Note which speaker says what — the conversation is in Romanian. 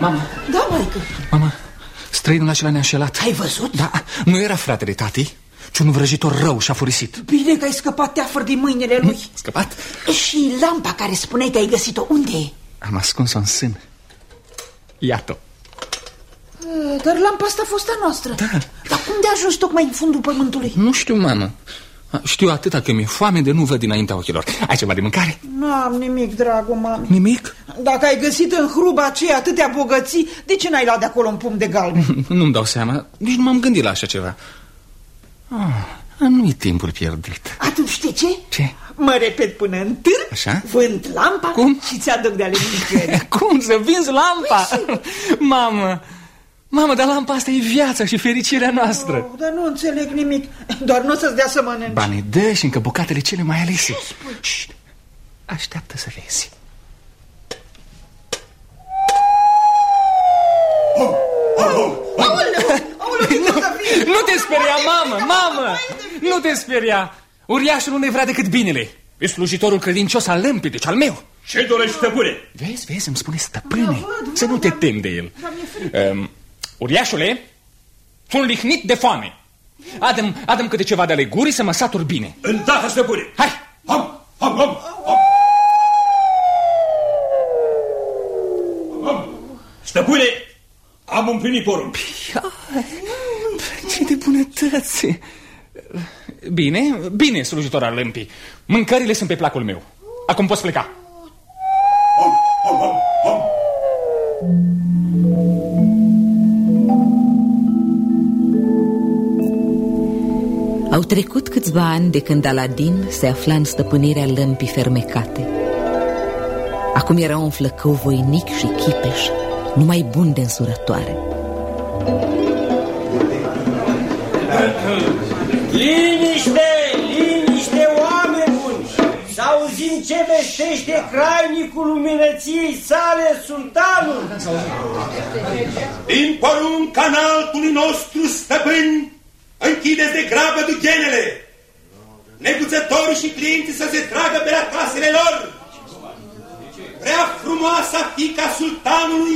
Speaker 1: Mama.
Speaker 2: Da, maică.
Speaker 1: Mama, străinul acela ne-a înșelat.
Speaker 2: Ai văzut?
Speaker 1: Da, nu era fratele tati, ci un vrăjitor rău și-a furisit.
Speaker 2: Bine că ai scăpat teafăr din mâinile lui.
Speaker 1: Scăpat?
Speaker 2: Și lampa care spuneai că ai găsit-o, unde e?
Speaker 1: Am ascuns-o în sân. Iată-o.
Speaker 2: Dar lampa asta a fost a noastră.
Speaker 1: Da.
Speaker 2: Dar cum de-a ajuns tocmai în fundul pământului?
Speaker 1: Nu știu, mamă. Știu atâta că mi-e foame de nu văd dinaintea ochilor. Ai ceva de mâncare?
Speaker 2: Nu am nimic, dragul mami.
Speaker 1: Nimic?
Speaker 2: Dacă ai găsit în hruba aceea atâtea bogății, de ce n-ai luat de acolo un pumn de galben?
Speaker 1: Nu-mi dau seama, nici nu m-am gândit la așa ceva. Nu-i timpul pierdut.
Speaker 2: Atunci știi ce?
Speaker 1: Ce?
Speaker 2: Mă repet până în târg,
Speaker 1: așa?
Speaker 2: vând lampa.
Speaker 1: Cum?
Speaker 2: Și ți-aduc de ale mâncării.
Speaker 1: Cum să vinzi lampa? Mamă, dar lampa asta e viața și fericirea noastră.
Speaker 2: Dar nu înțeleg nimic. Doar nu o să-ți dea să mănânci.
Speaker 1: Banii dă și încă bucatele cele mai alese. Șt, așteaptă să vezi. Nu te speria, mamă! Nu te speria! Uriașul nu ne vrea decât binele. E slujitorul credincios al lămpii, deci al meu.
Speaker 3: Ce dorești, stăpâne?
Speaker 1: Vezi, îmi spune stăpâne. Să nu te temi de el. Uriașule, sunt lihnit de foame. Adă-mi câte ceva de ale gurii să mă satur bine.
Speaker 3: Îndată, stăpâne.
Speaker 1: Hai!
Speaker 3: Ham! Stăpâne, am împlinit porunc.
Speaker 1: Ce de bunătăți! Bine, slujitor al lămpii. Mâncările sunt pe placul meu. Acum poți pleca.
Speaker 4: Au trecut câțiva ani de când Aladin se afla în stăpânirea lămpii fermecate. Acum era un flăcău voinic și chipeș, numai bun de însurătoare.
Speaker 5: Liniște, oameni buni! Să auzim ce vestește crainicul luminăției sale, sultanul!
Speaker 3: Din porunca înaltului nostru stăpân, închideți de grabă dughenele! Neguțătorii și clienții să se tragă pe la casele lor! Prea frumoasa fiica sultanului